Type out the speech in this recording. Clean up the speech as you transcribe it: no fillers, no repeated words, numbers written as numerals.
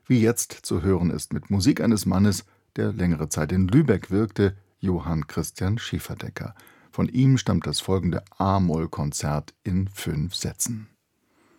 wie jetzt zu hören ist, mit Musik eines Mannes, der längere Zeit in Lübeck wirkte, Johann Christian Schäferdecker. Von ihm stammt das folgende a-Moll-Konzert in 5 Sätzen.